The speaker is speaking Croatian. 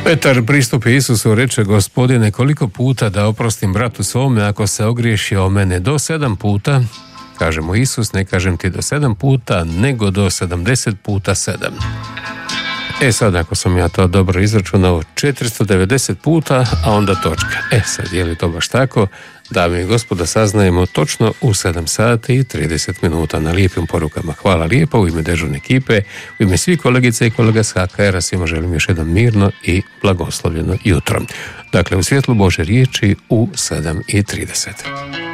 Petar pristupi Isusu, reče: Gospodine, koliko puta da oprostim bratu svome ako se ogriješi o mene? Do 7 puta, kaže mu Isus, ne kažem ti do 7 puta, nego do 70 puta 7. Sad, ako sam ja to dobro izračunao, 490 puta, a onda točka. Sad, je li to baš tako? Dame i gospodo, saznajemo točno u 7 sati i 30 minuta na lijepim porukama. Hvala lijepo u ime dežurne ekipe, u ime svih kolegice i kolega s HKR-a, svima želim još jedan mirno i blagoslovljeno jutro. Dakle, u svjetlu Bože riječi u 7:30.